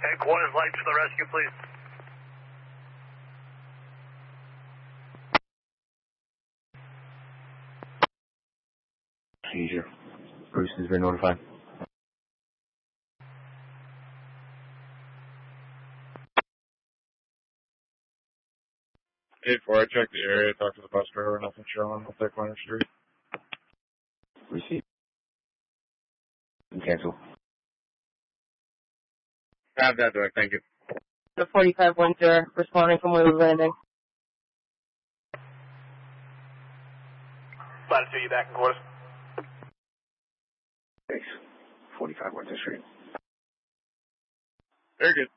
Headquarters, lights for the rescue, please. Seizure. Bruce has been notified. Hey, before I check the area, talk to the bus driver, nothing showing. I'll take Winter Street. Receipt. Cancel. Have that door, thank you. The 45 Winter, responding from Wheeler Landing. Latitude, you back in quarters. Thanks. 45 Winter Street. Very good.